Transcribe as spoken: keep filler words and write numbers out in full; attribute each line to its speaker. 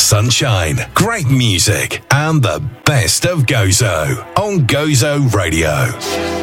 Speaker 1: sunshine, great music, and the best of Gozo on Gozo Radio.